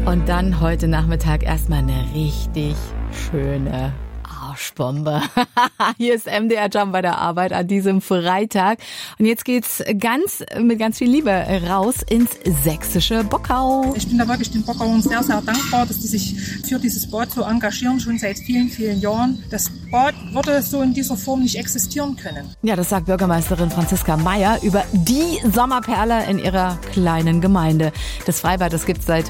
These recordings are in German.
Und dann heute Nachmittag erstmal eine richtig schöne Arschbombe. Hier ist MDR Jump bei der Arbeit an diesem Freitag. Und jetzt geht's mit ganz viel Liebe raus ins sächsische Bockau. Ich bin da wirklich den Bockauern sehr, sehr dankbar, dass die sich für dieses Bad so engagieren, schon seit vielen, vielen Jahren. Das Bad würde so in dieser Form nicht existieren können. Ja, das sagt Bürgermeisterin Franziska Meyer über die Sommerperle in ihrer kleinen Gemeinde. Das Freibad, das gibt's seit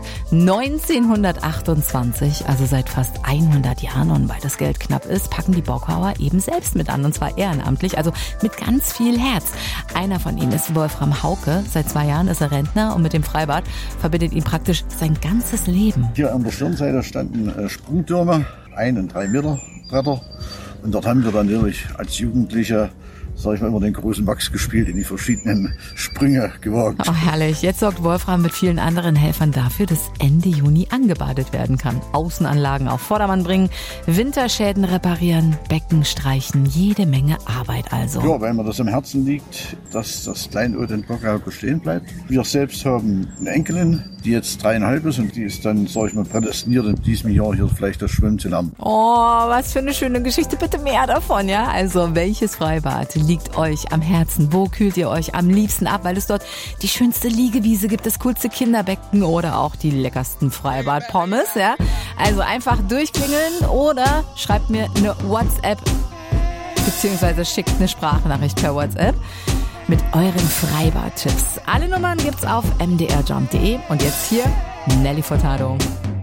1928, also seit fast 100 Jahren. Und weil das Geld knapp ist, packen die Bockauer eben selbst mit an, und zwar ehrenamtlich, also mit ganz viel Herz. Einer von ihnen ist Wolfram Hauke. Seit 2 Jahren ist er Rentner und mit dem Freibad verbindet ihn praktisch sein ganzes Leben. Hier an der Stirnseite standen Sprungtürme, 1 und 3 Meter Bretter, und dort haben wir dann natürlich als Jugendliche, sag ich mal, immer den großen Max gespielt, in die verschiedenen Sprünge gewagt. Oh, herrlich. Jetzt sorgt Wolfram mit vielen anderen Helfern dafür, dass Ende Juni angebadet werden kann. Außenanlagen auf Vordermann bringen, Winterschäden reparieren, Becken streichen, jede Menge Arbeit also. Ja, weil mir das im Herzen liegt, dass das Kleinod in Bockau bestehen bleibt. Wir selbst haben eine Enkelin, die jetzt 3,5 ist, und die ist dann, sag ich mal, prädestiniert, in diesem Jahr hier vielleicht das Schwimmen zu lernen. Oh, was für eine schöne Geschichte. Bitte mehr davon, ja? Also, welches Freibad liegt euch am Herzen? Wo kühlt ihr euch am liebsten ab? Weil es dort die schönste Liegewiese gibt, das coolste Kinderbecken oder auch die leckersten Freibad-Pommes, ja? Also einfach durchklingeln oder schreibt mir eine WhatsApp beziehungsweise schickt eine Sprachnachricht per WhatsApp mit euren Freibad-Tipps. Alle Nummern gibt's auf mdrjump.de und jetzt hier Nelly Furtado.